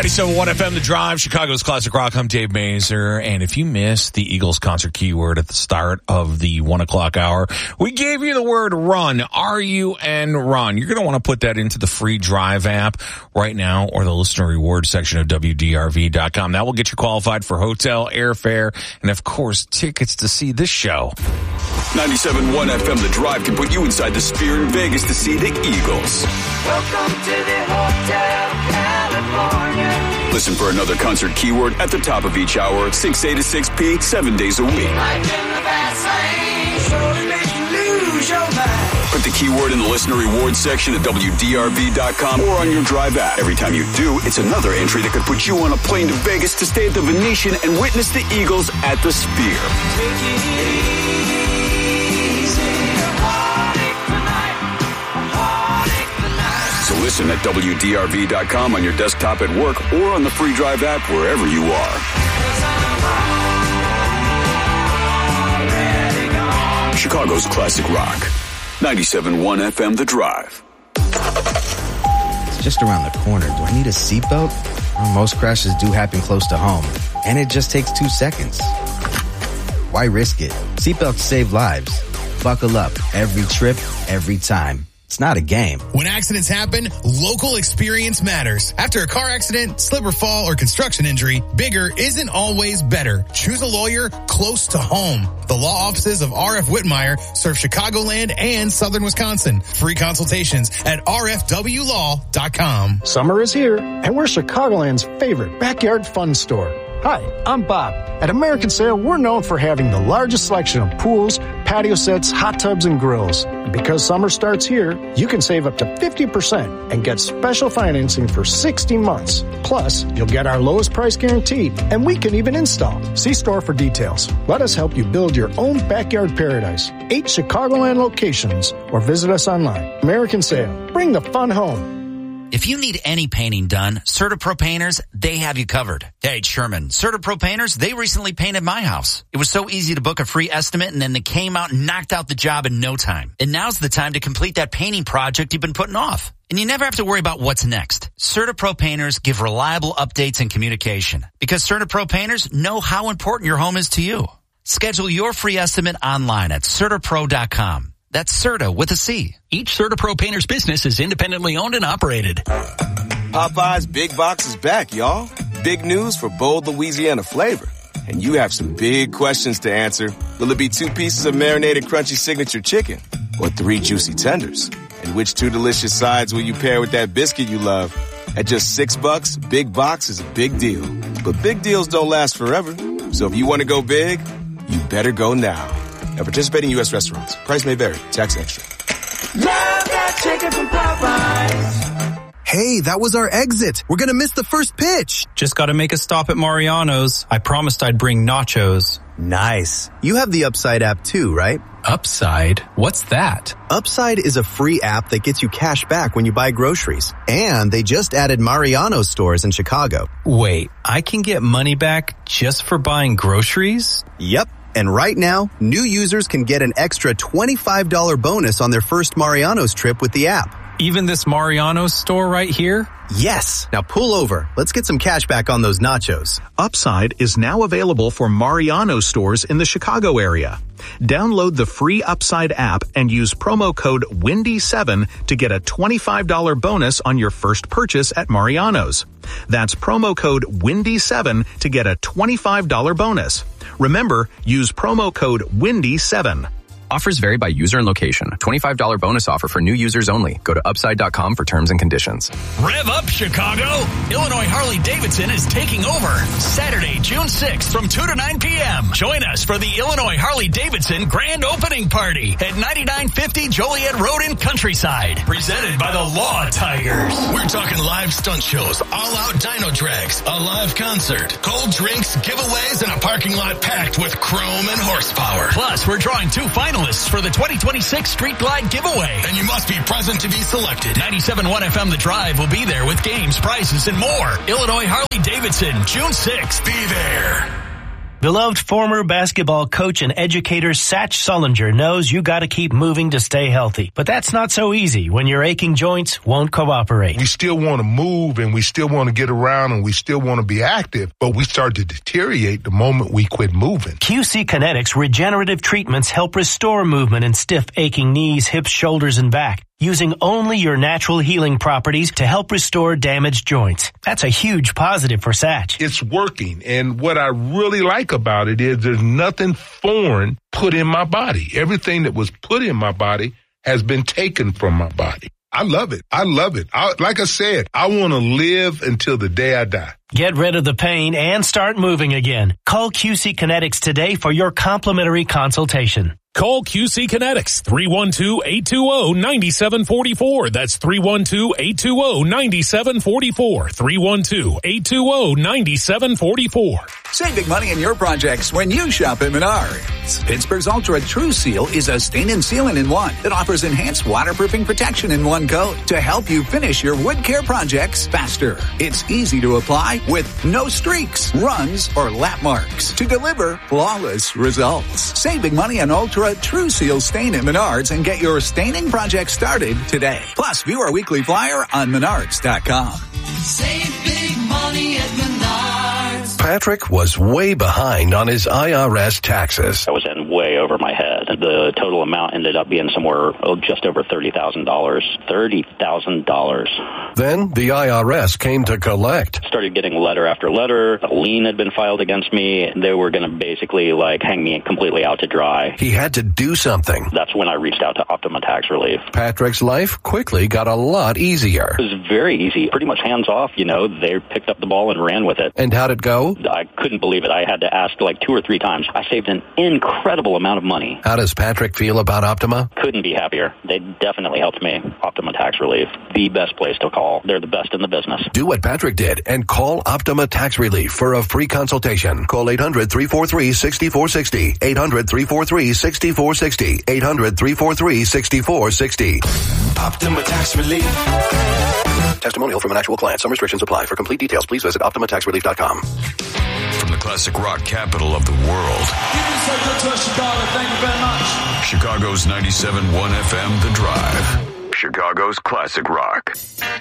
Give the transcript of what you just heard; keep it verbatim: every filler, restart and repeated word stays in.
ninety-seven point one F M, The Drive, Chicago's Classic Rock. I'm Dave Mazer. And if you missed the Eagles concert keyword at the start of the one o'clock hour, we gave you the word run, R U N, run. You're going to want to put that into the free Drive app right now or the listener reward section of W D R V dot com. That will get you qualified for hotel, airfare, and of course, tickets to see this show. ninety-seven point one F M, The Drive can put you inside the Sphere in Vegas to see the Eagles. Welcome to the Hotel California. Listen for another concert keyword at the top of each hour, six A to six P, seven days a week. Life in the fast lane surely makes you lose your mind. Put the keyword in the listener reward section at W D R V dot com or on your Drive app. Every time you do, it's another entry that could put you on a plane to Vegas to stay at the Venetian and witness the Eagles at the Sphere. Take it easy. Heartache tonight. Heartache tonight. So listen at W D R V dot com on your desktop at work or on the free Drive app wherever you are. Chicago's Classic Rock. ninety-seven point one F M, The Drive. It's just around the corner. Do I need a seatbelt? Well, most crashes do happen close to home, and it just takes two seconds. Why risk it? Seatbelts save lives. Buckle up every trip, every time. It's not a game. When accidents happen, local experience matters. After a car accident, slip or fall, or construction injury, bigger isn't always better. Choose a lawyer close to home. The law offices of R F Whitmire serve Chicagoland and Southern Wisconsin. Free consultations at R F W law dot com. Summer is here, and we're Chicagoland's favorite backyard fun store. Hi, I'm Bob. At American Sail, we're known for having the largest selection of pools, patio sets, hot tubs, and grills. And because summer starts here, you can save up to fifty percent and get special financing for sixty months. Plus, you'll get our lowest price guaranteed, and we can even install. See store for details. Let us help you build your own backyard paradise. Eight Chicagoland locations, or visit us online. American Sail. Bring the fun home. If you need any painting done, CertaPro Painters, they have you covered. Hey, it's Sherman. CertaPro Painters, they recently painted my house. It was so easy to book a free estimate, and then they came out and knocked out the job in no time. And now's the time to complete that painting project you've been putting off. And you never have to worry about what's next. CertaPro Painters give reliable updates and communication. Because CertaPro Painters know how important your home is to you. Schedule your free estimate online at CertaPro dot com. That's Certa with a C. Each CertaPro Painters business is independently owned and operated. Popeye's Big Box is back, y'all. Big news for bold Louisiana flavor. And you have some big questions to answer. Will it be two pieces of marinated crunchy signature chicken? Or three juicy tenders? And which two delicious sides will you pair with that biscuit you love? At just six bucks, Big Box is a big deal. But big deals don't last forever. So if you want to go big, you better go now. At participating U S restaurants. Price may vary. Tax extra. Love that chicken from Popeyes. Hey, that was our exit. We're going to miss the first pitch. Just got to make a stop at Mariano's. I promised I'd bring nachos. Nice. You have the Upside app too, right? Upside? What's that? Upside is a free app that gets you cash back when you buy groceries. And they just added Mariano's stores in Chicago. Wait, I can get money back just for buying groceries? Yep. And right now, new users can get an extra twenty-five dollars bonus on their first Mariano's trip with the app. Even this Mariano's store right here? Yes. Now pull over. Let's get some cash back on those nachos. Upside is now available for Mariano's stores in the Chicago area. Download the free Upside app and use promo code Windy seven to get a twenty-five dollars bonus on your first purchase at Mariano's. That's promo code Windy seven to get a twenty-five dollars bonus. Remember, use promo code Windy seven. Offers vary by user and location. twenty-five dollars bonus offer for new users only. Go to upside dot com for terms and conditions. Rev up, Chicago! Illinois Harley-Davidson is taking over. Saturday, June sixth from two to nine p.m. Join us for the Illinois Harley-Davidson Grand Opening Party at ninety-nine fifty Joliet Road in Countryside. Presented by the Law Tigers. We're talking live stunt shows, all-out dyno drags, a live concert, cold drinks, giveaways, and a parking lot packed with chrome and horsepower. Plus, we're drawing two finalists for the twenty twenty-six Street Glide giveaway. And you must be present to be selected. ninety-seven point one F M The Drive will be there with games, prizes, and more. Illinois Harley-Davidson, June sixth. Be there. Beloved former basketball coach and educator Satch Sullinger knows you got to keep moving to stay healthy. But that's not so easy when your aching joints won't cooperate. We still want to move and we still want to get around and we still want to be active, but we start to deteriorate the moment we quit moving. Q C Kinetics regenerative treatments help restore movement in stiff, aching knees, hips, shoulders, and back, using only your natural healing properties to help restore damaged joints. That's a huge positive for Satch. It's working, and what I really like about it is there's nothing foreign put in my body. Everything that was put in my body has been taken from my body. I love it. I love it. I, like I said, I want to live until the day I die. Get rid of the pain and start moving again. Call Q C Kinetics today for your complimentary consultation. Call Q C Kinetics, three one two, eight two zero, nine seven four four. That's three one two, eight two zero, nine seven four four. three one two, eight two zero, nine seven four four. Save big money in your projects when you shop at Menards. Pittsburgh's Ultra True Seal is a stain and sealant in one that offers enhanced waterproofing protection in one coat to help you finish your wood care projects faster. It's easy to apply with no streaks, runs, or lap marks to deliver flawless results. Save big money on Ultra True Seal stain at Menards and get your staining project started today. Plus, view our weekly flyer on menards dot com. Save big money at Menards. Patrick was way behind on his I R S taxes. I was in way over my head. The total amount ended up being somewhere oh, just over thirty thousand dollars. thirty thousand dollars. Then the I R S came to collect. Started getting letter after letter. A lien had been filed against me. They were going to basically like hang me completely out to dry. He had to do something. That's when I reached out to Optima Tax Relief. Patrick's life quickly got a lot easier. It was very easy. Pretty much hands off, you know. They picked up the ball and ran with it. And how'd it go? I couldn't believe it. I had to ask like two or three times. I saved an incredible amount of money. How does Patrick feel about Optima? Couldn't be happier. They definitely helped me. Optima Tax Relief, the best place to call. They're the best in the business. Do what Patrick did and call Optima Tax Relief for a free consultation. Call eight hundred, three four three, six four six zero. eight hundred, three four three, six four six zero. eight hundred, three four three, six four six zero. Optima Tax Relief. Testimonial from an actual client. Some restrictions apply. For complete details, please visit optima tax relief dot com. From the classic rock capital of the world. You've been so good to us, Chicago. Thank you very much. Chicago's ninety-seven point one F M, The Drive. Chicago's classic rock.